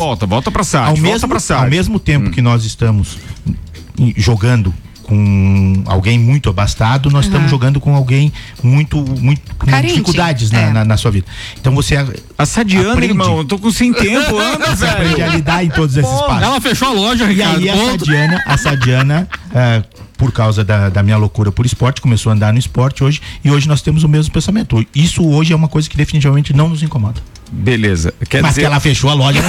Volta pra SAD. Ao mesmo tempo que nós estamos jogando com alguém muito abastado, nós estamos jogando com alguém muito com dificuldades na sua vida. Então você assadiando, aprende, irmão, eu tô com sem tempo, anda, velho. Aprende a lidar em todos esses espaços. Ela fechou a loja, Ricardo. E aí a Sadiana por causa da minha loucura por esporte, começou a andar no esporte hoje, e hoje nós temos o mesmo pensamento. Isso hoje é uma coisa que definitivamente não nos incomoda. Beleza. Mas que ela fechou a loja.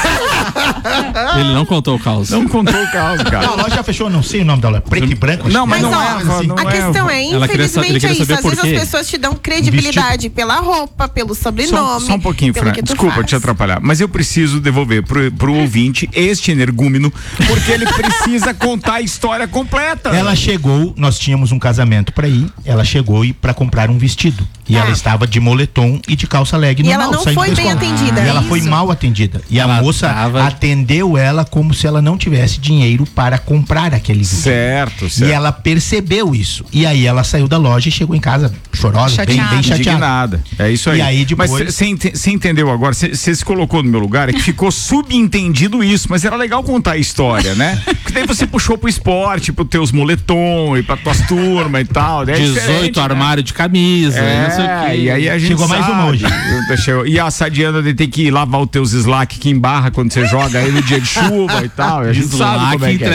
Ele não contou o caos. Não contou o caos, cara. Não, a loja já fechou, não sei o nome dela. Preto e branco. Não, mas não é. A questão é, infelizmente, é isso. Às vezes as pessoas te dão credibilidade pela roupa, pelo sobrenome. Só um pouquinho, Fran. Desculpa te atrapalhar, mas eu preciso devolver pro ouvinte este energúmeno, porque ele precisa contar a história completa. Ela chegou, nós tínhamos um casamento pra ir, ela chegou pra comprar um vestido. E ela estava de moletom e de calça leg normal. E ela não foi bem atendida. E ela foi mal atendida. E a moça atendeu ela como se ela não tivesse dinheiro para comprar aquele vestido. Certo. E ela percebeu isso. E aí ela saiu da loja e chegou em casa chorosa, bem chateada. Indignada. É isso aí. E aí depois... Mas você entendeu agora, você se colocou no meu lugar, é que ficou subentendido isso, mas era legal contar a história, né? Porque daí você puxou pro esporte, pro teus moletom e pra tuas turmas e tal. 18 armário de camisa. E aí a gente chegou mais uma hoje. E a Sadiana tem que lavar os teus slack que embarra quando você joga aí no dia de chuva e tal. A gente sabe como é que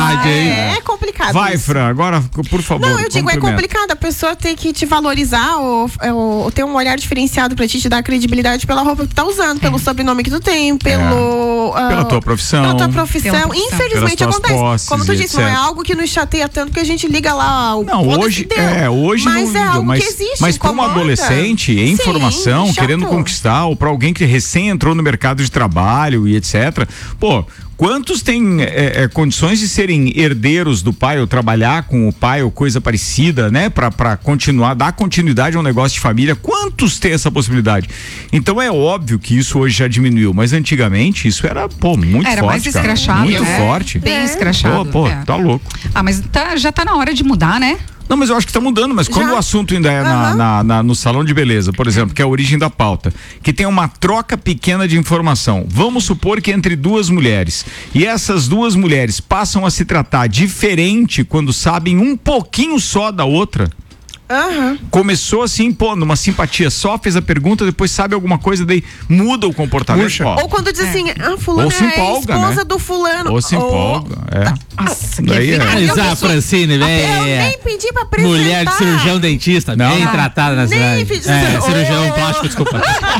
é complicado. Vai, isso. Fran, agora, por favor. Não, eu digo, é complicado. A pessoa ter que te valorizar ou ter um olhar diferenciado pra te dar credibilidade pela roupa que tu tá usando, pelo sobrenome que tu tem, pela tua profissão. Infelizmente acontece. Como tu disse, não é algo que nos chateia tanto que a gente liga lá o hoje mas não é algo mas, que existe. Mas para um adolescente em formação, querendo conquistar, ou para alguém que recém entrou no mercado de trabalho e etc. Quantos têm condições de serem herdeiros do pai ou trabalhar com o pai ou coisa parecida, né? Pra continuar, dar continuidade a um negócio de família. Quantos têm essa possibilidade? Então é óbvio que isso hoje já diminuiu, mas antigamente isso era, muito era forte. Mais escrachado. Muito forte. Bem escrachado. Tá louco. Mas já tá na hora de mudar, né? Não, mas eu acho que tá mudando, mas quando o assunto ainda é no salão de beleza, por exemplo, que é a origem da pauta, que tem uma troca pequena de informação, vamos supor que entre duas mulheres, e essas duas mulheres passam a se tratar diferente quando sabem um pouquinho só da outra. Começou assim, numa simpatia só, fez a pergunta, depois sabe alguma coisa, daí muda o comportamento. Ou quando diz assim, fulano se empolga, é a esposa né? do fulano. Ou se empolga, Nossa, a Francine, velho. Eu nem pedi pra apresentar. Mulher de cirurgião dentista, bem tratada na cidade. Cirurgião plástico, desculpa.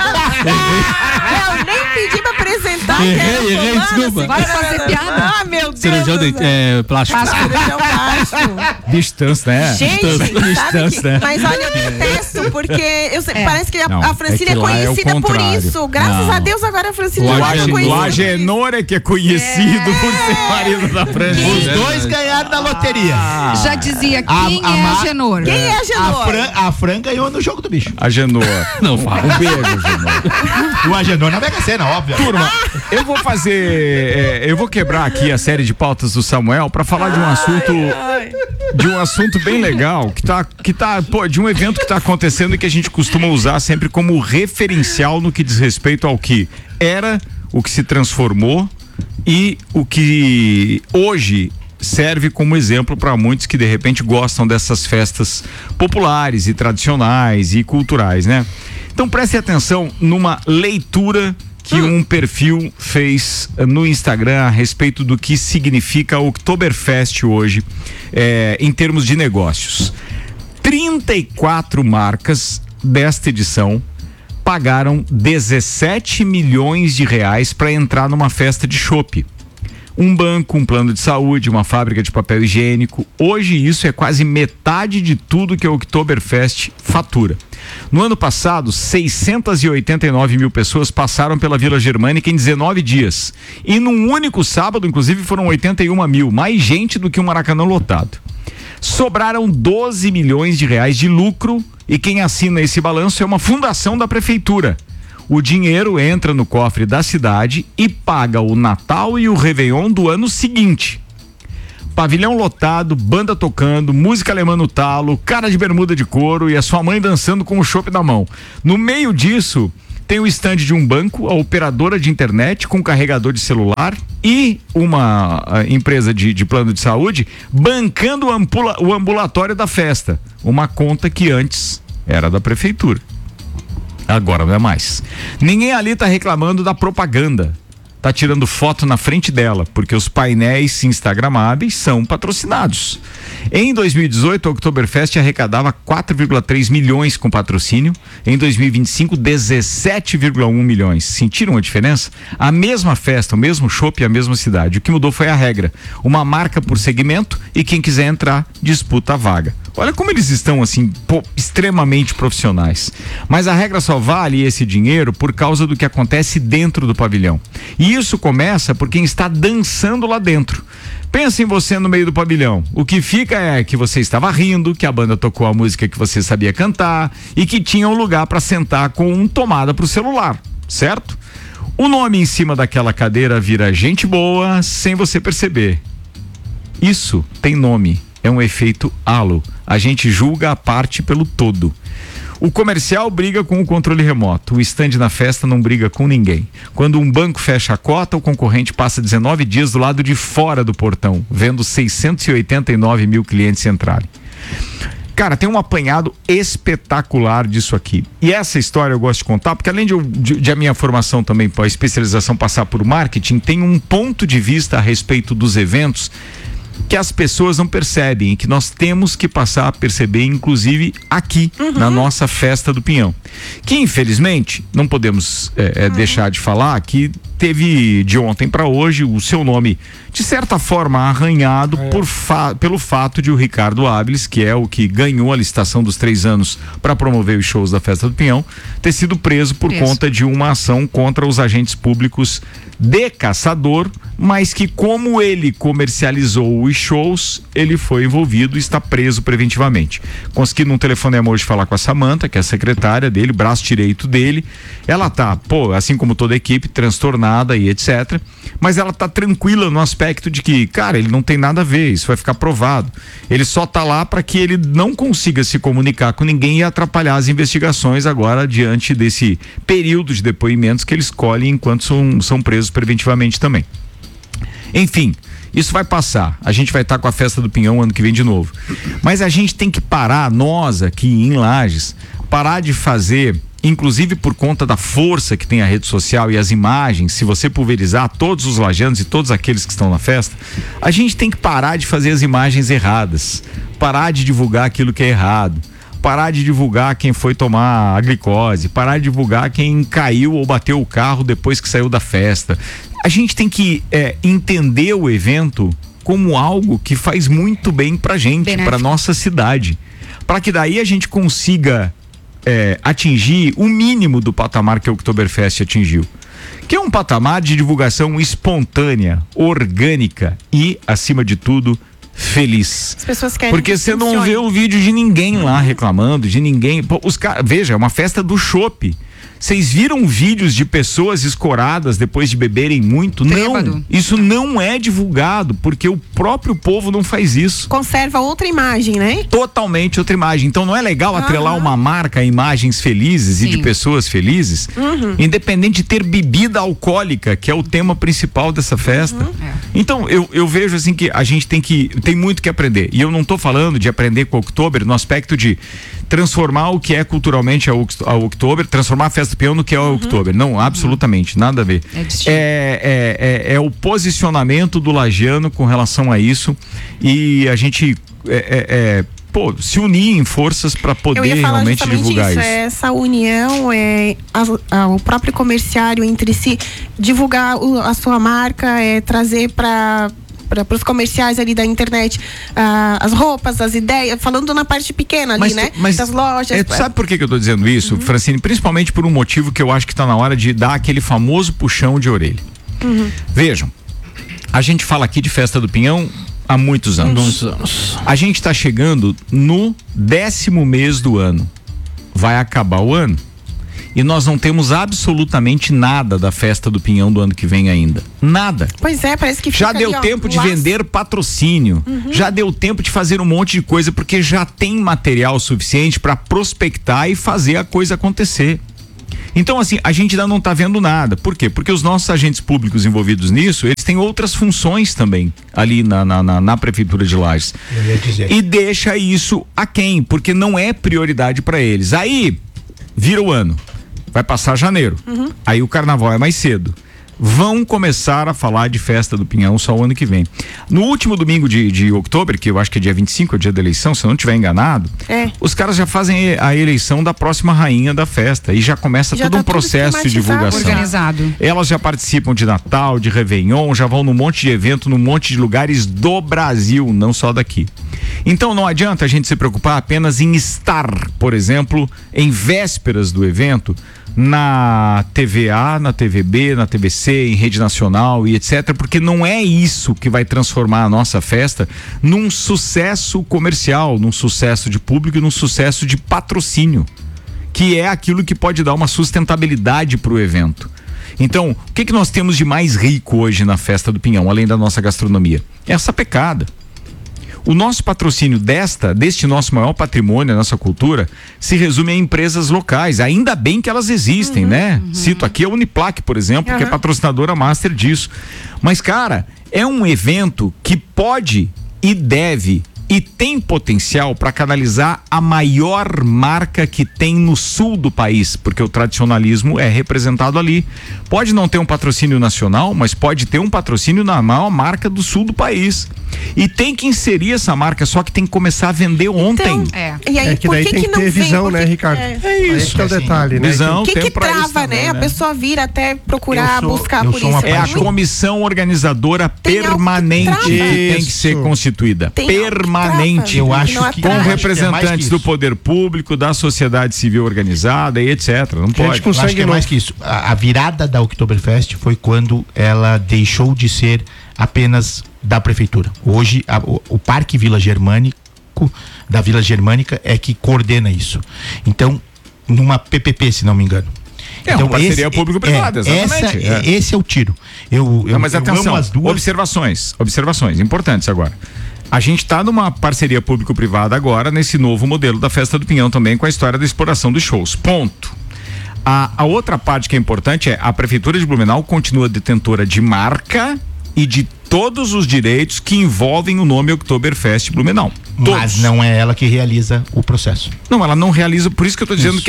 Eu nem pedi pra apresentar. Errei, desculpa. Vai fazer piada. Meu Deus. Cirurgião plástico. Cirurgião plástico. Distância, né? Gente, mas olha, eu detesto, porque parece que a Francine é conhecida por isso. Graças a Deus agora a Francine não é conhecida. O Agenor é que é conhecido por ser marido da Francine. Os dois ganharam na loteria. Já dizia, quem é Agenor? Quem é Agenor? A Fran ganhou no jogo do bicho. Agenor. Não fala. Um beijo, Agenor. O Agenor na Mega Sena, óbvio. Turma, eu vou quebrar aqui a série de pautas do Samuel pra falar de um assunto bem legal, de um evento que tá acontecendo e que a gente costuma usar sempre como referencial no que diz respeito ao que era, o que se transformou e o que hoje serve como exemplo para muitos que de repente gostam dessas festas populares e tradicionais e culturais, né? Então preste atenção numa leitura que um perfil fez no Instagram a respeito do que significa o Oktoberfest hoje, em termos de negócios. 34 marcas desta edição pagaram 17 milhões de reais para entrar numa festa de chopp. Um banco, um plano de saúde, uma fábrica de papel higiênico. Hoje isso é quase metade de tudo que a Oktoberfest fatura. No ano passado, 689 mil pessoas passaram pela Vila Germânica em 19 dias. E num único sábado, inclusive, foram 81 mil. Mais gente do que um Maracanã lotado. Sobraram 12 milhões de reais de lucro e quem assina esse balanço é uma fundação da prefeitura. O dinheiro entra no cofre da cidade e paga o Natal e o Réveillon do ano seguinte. Pavilhão lotado, banda tocando, música alemã no talo, cara de bermuda de couro e a sua mãe dançando com o chopp na mão. No meio disso, tem o stand de um banco, a operadora de internet com carregador de celular e uma empresa de plano de saúde bancando o ambulatório da festa. Uma conta que antes era da prefeitura. Agora não é mais. Ninguém ali tá reclamando da propaganda. Tá tirando foto na frente dela, porque os painéis instagramáveis são patrocinados. Em 2018, o Oktoberfest arrecadava 4,3 milhões com patrocínio. Em 2025, 17,1 milhões. Sentiram a diferença? A mesma festa, o mesmo chopp, a mesma cidade. O que mudou foi a regra. Uma marca por segmento e quem quiser entrar, disputa a vaga. Olha como eles estão assim, extremamente profissionais. Mas a regra só vale esse dinheiro por causa do que acontece dentro do pavilhão. E isso começa por quem está dançando lá dentro. Pensa em você no meio do pavilhão. O que fica é que você estava rindo, que a banda tocou a música que você sabia cantar e que tinha um lugar para sentar com tomada para o celular, certo? O nome em cima daquela cadeira vira gente boa sem você perceber. Isso tem nome. É um efeito halo. A gente julga a parte pelo todo. O comercial briga com o controle remoto. O stand na festa não briga com ninguém. Quando um banco fecha a cota, o concorrente passa 19 dias do lado de fora do portão, vendo 689 mil clientes entrarem. Cara, tem um apanhado espetacular disso aqui. E essa história eu gosto de contar, porque além de a minha formação também, a especialização passar por marketing, tem um ponto de vista a respeito dos eventos que as pessoas não percebem e que nós temos que passar a perceber, inclusive aqui, na nossa festa do Pinhão. Que infelizmente, não podemos deixar de falar que teve de ontem para hoje o seu nome, de certa forma, arranhado pelo fato de o Ricardo Áviles, que é o que ganhou a licitação dos 3 anos para promover os shows da Festa do Pinhão, ter sido preso por conta de uma ação contra os agentes públicos de Caçador, mas que como ele comercializou os shows, ele foi envolvido e está preso preventivamente. Consegui num telefonema hoje falar com a Samanta, que é a secretária dele, braço direito dele. Ela tá, assim como toda a equipe, transtornada e etc. Mas ela tá tranquila no aspecto de que, cara, ele não tem nada a ver, isso vai ficar provado. Ele só tá lá para que ele não consiga se comunicar com ninguém e atrapalhar as investigações agora diante desse período de depoimentos que ele escolhe enquanto são presos preventivamente também. Enfim, isso vai passar. A gente vai estar com a Festa do Pinhão ano que vem de novo. Mas a gente tem que parar, nós aqui em Lages, parar de fazer, inclusive por conta da força que tem a rede social e as imagens, se você pulverizar todos os lajanos e todos aqueles que estão na festa, a gente tem que parar de fazer as imagens erradas, parar de divulgar aquilo que é errado, parar de divulgar quem foi tomar a glicose, parar de divulgar quem caiu ou bateu o carro depois que saiu da festa. A gente tem que entender o evento como algo que faz muito bem pra gente, pra nossa cidade, para que daí a gente consiga atingir o mínimo do patamar que o Oktoberfest atingiu, que é um patamar de divulgação espontânea, orgânica e, acima de tudo, feliz. As pessoas querem. Porque você não vê o vídeo de ninguém lá reclamando, de ninguém. Veja, é uma festa do chopp. Vocês viram vídeos de pessoas escoradas depois de beberem muito? Trêbado. Não, isso não é divulgado, porque o próprio povo não faz isso. Conserva outra imagem, né? Totalmente outra imagem. Então não é legal atrelar uma marca a imagens felizes e de pessoas felizes, independente de ter bebida alcoólica, que é o tema principal dessa festa. Então eu vejo assim que a gente tem muito que aprender. E eu não estou falando de aprender com o Oktober no aspecto de transformar o que é culturalmente a Oktober, transformar a Festa do Pinhão no que é o Oktober. Não, absolutamente, nada a ver. É o posicionamento do lagiano com relação a isso, e a gente se unir em forças para poder realmente divulgar isso. Essa união, o próprio comerciário entre si, divulgar a sua marca, trazer para os comerciais ali da internet, as roupas, as ideias, falando na parte pequena ali, das lojas. Sabe por que eu tô dizendo isso, Francine? Principalmente por um motivo que eu acho que está na hora de dar aquele famoso puxão de orelha. Vejam, a gente fala aqui de Festa do Pinhão há muitos anos. A gente está chegando no 10º mês do ano. Vai acabar o ano e nós não temos absolutamente nada da Festa do Pinhão do ano que vem ainda. Nada. Pois é, parece que já deu tempo de vender patrocínio, já deu tempo de fazer um monte de coisa, porque já tem material suficiente para prospectar e fazer a coisa acontecer. Então, assim, a gente ainda não está vendo nada. Por quê? Porque os nossos agentes públicos envolvidos nisso, eles têm outras funções também ali na Prefeitura de Lages. Eu ia dizer. E deixa isso aquém, porque não é prioridade para eles. Aí, vira o ano, vai passar janeiro, aí o carnaval é mais cedo. Vão começar a falar de festa do Pinhão só o ano que vem. No último domingo de outubro, que eu acho que é dia 25, é o dia da eleição, se eu não estiver enganado, os caras já fazem a eleição da próxima rainha da festa e já começa todo um processo de divulgação. Organizado. Elas já participam de Natal, de Réveillon, já vão num monte de evento, num monte de lugares do Brasil, não só daqui. Então não adianta a gente se preocupar apenas em estar, por exemplo, em vésperas do evento, na TVA, na TVB, na TVC, em rede nacional e etc, porque não é isso que vai transformar a nossa festa num sucesso comercial, num sucesso de público e num sucesso de patrocínio, que é aquilo que pode dar uma sustentabilidade para o evento. Então, o que nós temos de mais rico hoje na festa do Pinhão, além da nossa gastronomia? É essa pecada. O nosso patrocínio deste nosso maior patrimônio, a nossa cultura, se resume a empresas locais. Ainda bem que elas existem, né? Cito aqui a Uniplac, por exemplo, que é patrocinadora master disso. Mas, cara, é um evento que pode e deve e tem potencial para canalizar a maior marca que tem no sul do país, porque o tradicionalismo é representado ali. Pode não ter um patrocínio nacional, mas pode ter um patrocínio na maior marca do sul do país. E tem que inserir essa marca, só que tem que começar a vender ontem. Então, e aí, que daí tem que ter visão, né, Ricardo? É isso. Aí que é o detalhe, né? Visão, O que trava, também, né? A pessoa vira até procurar, buscar por isso. É a comissão organizadora permanente que tem que ser constituída. Permanente. Eu acho que com representantes do poder público, da sociedade civil organizada e etc. Não pode. Eu acho que é mais que isso. A virada da Oktoberfest foi quando ela deixou de ser apenas da prefeitura. Hoje, o Parque Vila Germânico, da Vila Germânica, é que coordena isso. Então, numa PPP, se não me engano. Então, uma parceria público-privada, exatamente. Esse é o tiro. Mas atenção, as duas. Observações importantes agora. A gente está numa parceria público-privada agora, nesse novo modelo da Festa do Pinhão também, com a história da exploração dos shows. Ponto. A outra parte que é importante é a Prefeitura de Blumenau continua detentora de marca e de todos os direitos que envolvem o nome Oktoberfest Blumenau. Mas não é ela que realiza o processo. Não, ela não realiza, por isso que eu estou dizendo que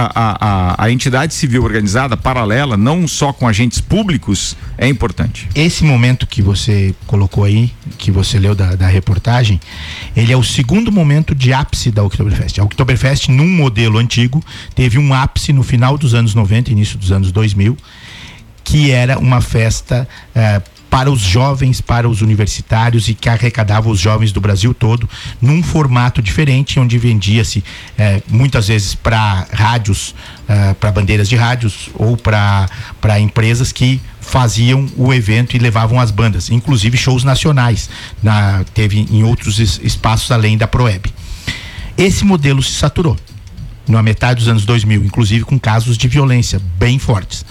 a entidade civil organizada, paralela, não só com agentes públicos, é importante. Esse momento que você colocou aí, que você leu da reportagem, ele é o segundo momento de ápice da Oktoberfest. A Oktoberfest, num modelo antigo, teve um ápice no final dos anos 90, início dos anos 2000, que era uma festa para os jovens, para os universitários e que arrecadava os jovens do Brasil todo num formato diferente, onde vendia-se muitas vezes para rádios, para bandeiras de rádios ou para empresas que faziam o evento e levavam as bandas, inclusive shows nacionais, teve em outros espaços além da Proeb. Esse modelo se saturou na metade dos anos 2000, inclusive com casos de violência bem fortes.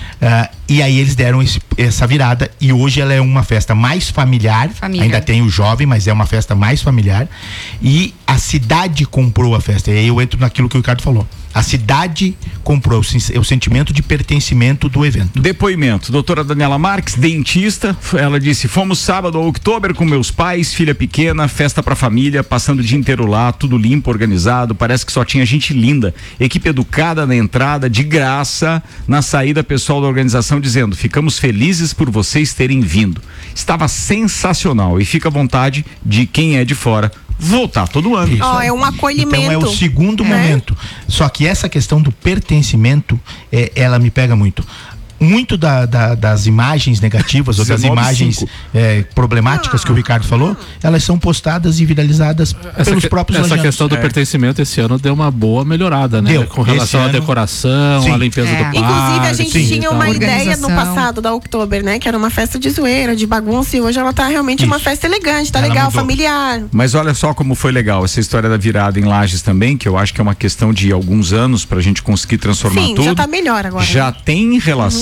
E aí eles deram essa virada e hoje ela é uma festa mais familiar. Ainda tem o jovem, mas é uma festa mais familiar e a cidade comprou a festa. E aí eu entro naquilo que o Ricardo falou. A cidade comprou o sentimento de pertencimento do evento. Depoimento, doutora Daniela Marques, dentista, ela disse: fomos sábado ao Oktober com meus pais, filha pequena, festa pra família, passando o dia inteiro lá, tudo limpo, organizado, parece que só tinha gente linda, equipe educada na entrada, de graça, na saída pessoal da organização dizendo: ficamos felizes por vocês terem vindo. Estava sensacional e fica à vontade de quem é de fora voltar todo ano. É um acolhimento. Então é o segundo momento. Só que essa questão do pertencimento, ela me pega muito. Muito das imagens negativas ou das imagens problemáticas que o Ricardo falou, elas são postadas e viralizadas pelos próprios Essa lajanos. questão do pertencimento esse ano deu uma boa melhorada, né? Com relação à decoração, à limpeza do parque. Inclusive a gente tinha uma ideia no passado da Oktober, né? Que era uma festa de zoeira, de bagunça, e hoje ela tá realmente uma festa elegante, tá legal, familiar. Mas olha só como foi legal essa história da virada em Lages também, que eu acho que é uma questão de alguns anos pra gente conseguir transformar tudo. Já tá melhor agora. Já tem relação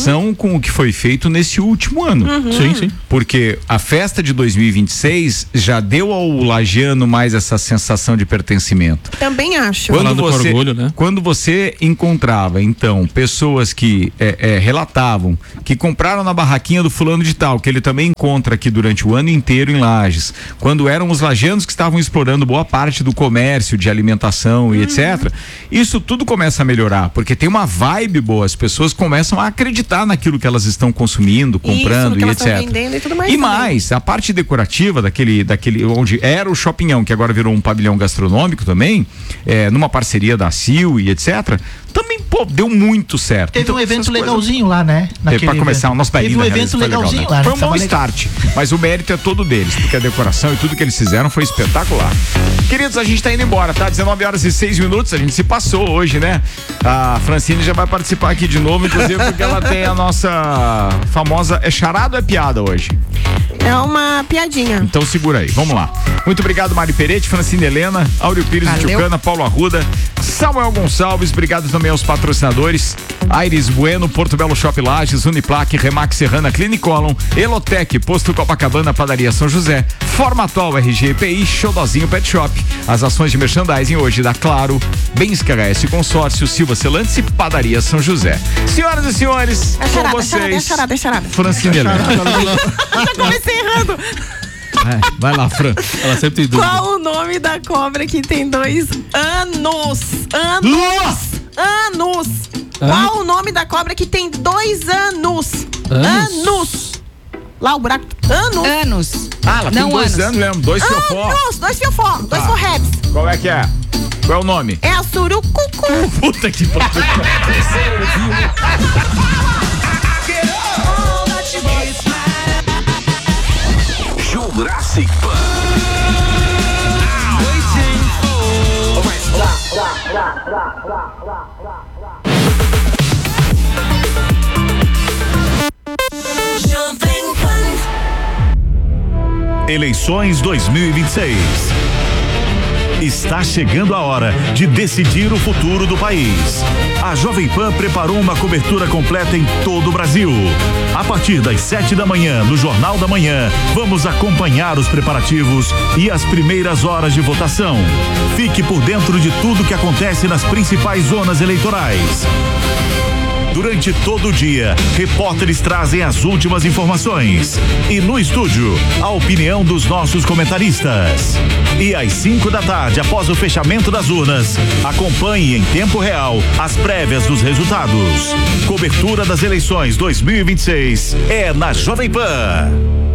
comparação com o que foi feito nesse último ano. Sim. Porque a festa de 2026 já deu ao lajeano mais essa sensação de pertencimento. Também acho. Quando você encontrava, então, pessoas que relatavam que compraram na barraquinha do fulano de tal, que ele também encontra aqui durante o ano inteiro em Lages, quando eram os lajeanos que estavam explorando boa parte do comércio, de alimentação e etc., isso tudo começa a melhorar, porque tem uma vibe boa, as pessoas começam a acreditar naquilo que elas estão consumindo, comprando e etc. Vendendo e tudo mais. E mais, a parte decorativa daquele onde era o Shoppingão, que agora virou um pavilhão gastronômico também, numa parceria da CIL e etc., também, deu muito certo. Teve um evento legalzinho lá, né? Pra começar o nosso Teve um evento legalzinho legal, né? lá. Foi um bom start, mas o mérito é todo deles, porque a decoração e tudo que eles fizeram foi espetacular. Queridos, a gente tá indo embora, tá? 19h06, a gente se passou hoje, né? A Francine já vai participar aqui de novo, inclusive porque ela tem a nossa famosa, é charada ou é piada hoje? É uma piadinha. Então segura aí, vamos lá. Muito obrigado, Mari Peretti, Francine Helena, Áureo Pires de Tchucana, Paulo Arruda, Samuel Gonçalves, obrigado também aos patrocinadores, Aires Bueno, Porto Belo Shop Lages, Uniplac, Remax Serrana, Clinicolon, Elotec, Posto Copacabana, Padaria São José, Formatol, RGPI, Xodozinho Pet Shop. As ações de merchandising hoje da Claro, Bens KHS Consórcio, Silva Celantes e Padaria São José. Senhoras e senhores, com vocês. É charada. Francine Helena. Já comecei errando. Vai lá, Fran. Ela sempre tem dúvida. Qual o nome da cobra que tem 2 anos? Anos. Qual o nome da cobra que tem 2 anos? Anos. Lá o buraco. Anos. Ela tem 2 anos mesmo, 2 fiofó. Anos, 2 fiofó, 2 forrebs. Qual é que é? Qual é o nome? É a surucucu. Puta que pariu. Jurassic Park. Eleições 2026. Está chegando a hora de decidir o futuro do país. A Jovem Pan preparou uma cobertura completa em todo o Brasil. A partir das 7 da manhã, no Jornal da Manhã, vamos acompanhar os preparativos e as primeiras horas de votação. Fique por dentro de tudo que acontece nas principais zonas eleitorais. Durante todo o dia, repórteres trazem as últimas informações. E no estúdio, a opinião dos nossos comentaristas. E às 5 da tarde, após o fechamento das urnas, acompanhe em tempo real as prévias dos resultados. Cobertura das eleições 2026 é na Jovem Pan.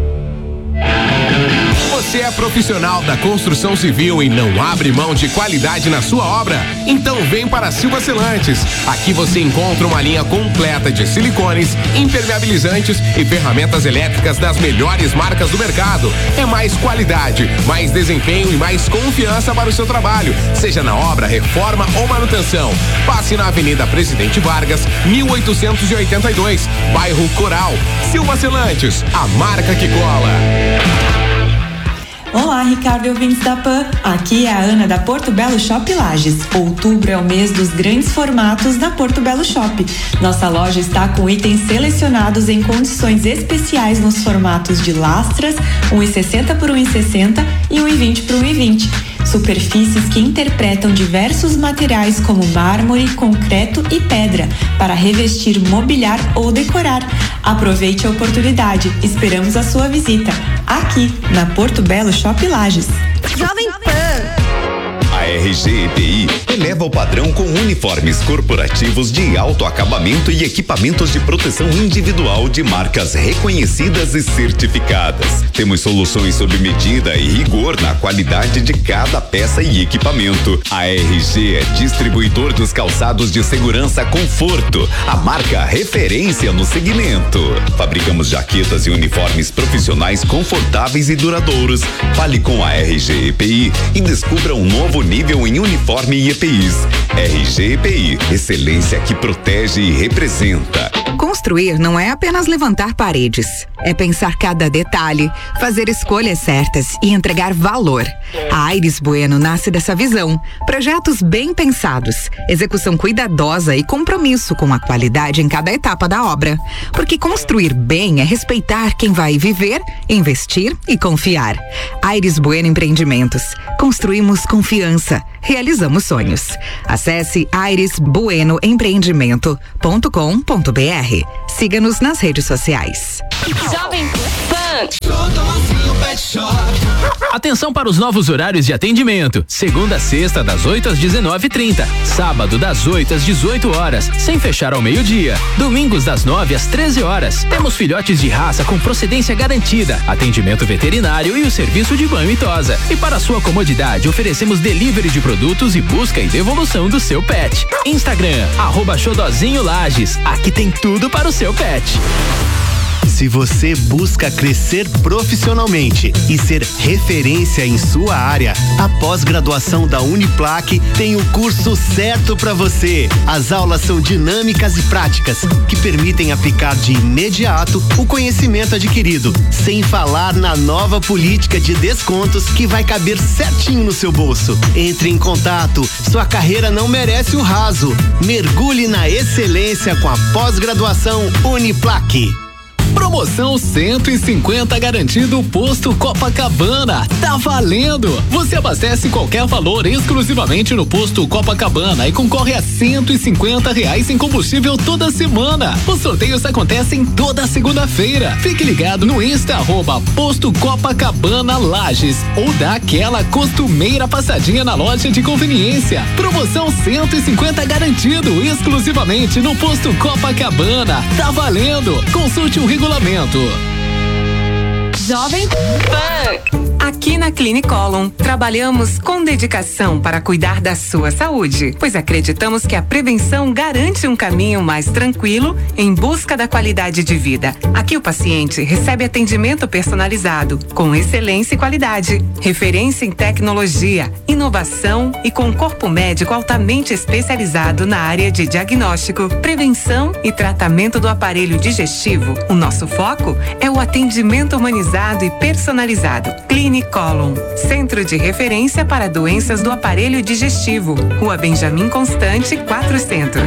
Você é profissional da construção civil e não abre mão de qualidade na sua obra? Então vem para Silva Celantes. Aqui você encontra uma linha completa de silicones, impermeabilizantes e ferramentas elétricas das melhores marcas do mercado. É mais qualidade, mais desempenho e mais confiança para o seu trabalho, seja na obra, reforma ou manutenção. Passe na Avenida Presidente Vargas, 1882, bairro Coral. Silva Celantes, a marca que cola. Olá, Ricardo e ouvintes da PAN. Aqui é a Ana da Porto Belo Shop Lages. Outubro é o mês dos grandes formatos da Porto Belo Shop. Nossa loja está com itens selecionados em condições especiais nos formatos de lastras, 1,60 por 1,60 e 1,20 por 1,20. Superfícies que interpretam diversos materiais como mármore, concreto e pedra para revestir, mobiliar ou decorar. Aproveite a oportunidade. Esperamos a sua visita aqui na Porto Belo Shop Lages. Jovem Pan. A RGPI eleva o padrão com uniformes corporativos de alto acabamento e equipamentos de proteção individual de marcas reconhecidas e certificadas. Temos soluções sob medida e rigor na qualidade de cada peça e equipamento. A RG é distribuidor dos calçados de segurança Conforto, a marca referência no segmento. Fabricamos jaquetas e uniformes profissionais confortáveis e duradouros. Fale com a RGPI e descubra um novo nível em uniforme e EPIs. RGPI, excelência que protege e representa. Construir não é apenas levantar paredes, é pensar cada detalhe, fazer escolhas certas e entregar valor. A Aires Bueno nasce dessa visão. Projetos bem pensados, execução cuidadosa e compromisso com a qualidade em cada etapa da obra. Porque construir bem é respeitar quem vai viver, investir e confiar. Aires Bueno Empreendimentos. Construímos confiança. Realizamos sonhos. Acesse airesbuenoempreendimento.com.br. Siga-nos nas redes sociais. Jovem Pan. Atenção para os novos horários de atendimento. Segunda a sexta, das 8 às 19h30. Sábado, das 8 às 18 horas, sem fechar ao meio-dia. Domingos, das 9 às 13 horas. Temos filhotes de raça com procedência garantida, atendimento veterinário e o serviço de banho e tosa. E para sua comodidade, oferecemos delivery de produtos e busca e devolução do seu pet. Instagram, @xodozinholages. Aqui tem tudo para o seu pet. Se você busca crescer profissionalmente e ser referência em sua área, a pós-graduação da Uniplac tem o curso certo para você. As aulas são dinâmicas e práticas, que permitem aplicar de imediato o conhecimento adquirido, sem falar na nova política de descontos que vai caber certinho no seu bolso. Entre em contato, sua carreira não merece o raso. Mergulhe na excelência com a pós-graduação Uniplac. Promoção 150 garantido Posto Copacabana. Tá valendo! Você abastece qualquer valor exclusivamente no Posto Copacabana e concorre a R$150 em combustível toda semana. Os sorteios acontecem toda segunda-feira. Fique ligado no Insta @Posto Copacabana Lages ou dá aquela costumeira passadinha na loja de conveniência. Promoção 150 garantido exclusivamente no Posto Copacabana. Tá valendo! Consulte o regulamento. Jovem Pan. Aqui na Clinicolon, trabalhamos com dedicação para cuidar da sua saúde, pois acreditamos que a prevenção garante um caminho mais tranquilo em busca da qualidade de vida. Aqui o paciente recebe atendimento personalizado, com excelência e qualidade, referência em tecnologia, inovação e com corpo médico altamente especializado na área de diagnóstico, prevenção e tratamento do aparelho digestivo. O nosso foco é o atendimento humanizado e personalizado. Clinicolon, centro de referência para doenças do aparelho digestivo. Rua Benjamin Constante, 400.